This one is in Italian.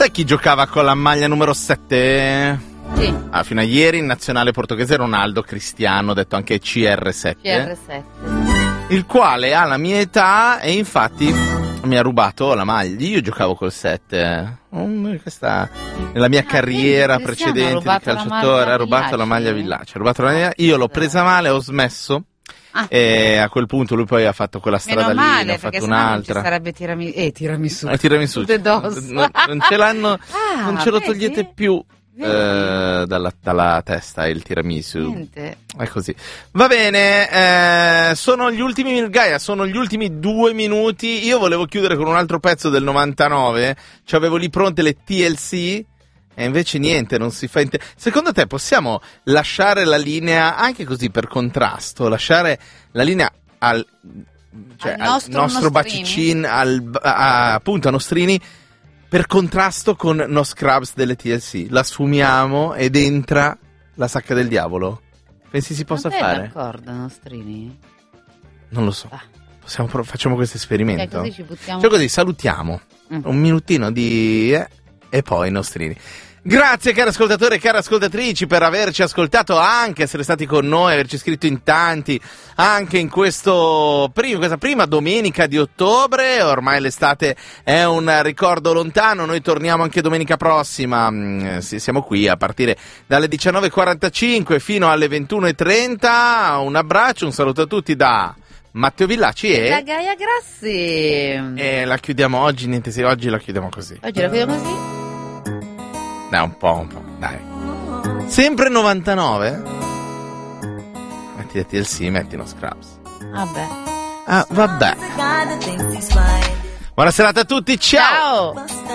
Sai chi giocava con la maglia numero 7? Sì. Fino a ieri in nazionale portoghese Ronaldo Cristiano, detto anche CR7. CR7. Il quale ha la mia età e infatti mi ha rubato la maglia. Io giocavo col 7. Questa nella mia carriera precedente di calciatore ha rubato la maglia Villaci. Io l'ho presa male, ho smesso. E a quel punto lui poi ha fatto quella strada lì, ne ha fatto un'altra. Non sarebbe tiramisù. Tiramisù. Non ce l'hanno, non ce lo togliete più. Dalla testa il tiramisù. Niente. È così. Va bene, sono gli ultimi Gaia, sono gli ultimi 2 minuti. Io volevo chiudere con un altro pezzo del 99. Avevo lì pronte le TLC e invece niente, non si fa Secondo te possiamo lasciare la linea anche così per contrasto, lasciare la linea al nostro Baccicin, appunto a Nostrini, per contrasto con No Scrubs delle TLC? La sfumiamo ed entra la sacca del diavolo? Pensi si possa fare? D'accordo, Nostrini? Non lo so. Facciamo questo esperimento. Così ci buttiamo. Così salutiamo. Un minutino di... e poi Nostrini. Grazie cari ascoltatori e cari ascoltatrici per averci ascoltato, anche essere stati con noi, averci scritto in tanti, anche in questa prima domenica di ottobre. Ormai l'estate è un ricordo lontano, noi torniamo anche domenica prossima, siamo qui a partire dalle 19.45 fino alle 21.30. Un abbraccio, un saluto a tutti da Matteo Villaci e da Gaia Grassi. E la chiudiamo oggi, oggi la chiudiamo così. Oggi la chiudiamo così? Dai, un po', dai. Sempre 99? Metti la TLC, metti No Scrubs. Vabbè. Buona serata a tutti, ciao!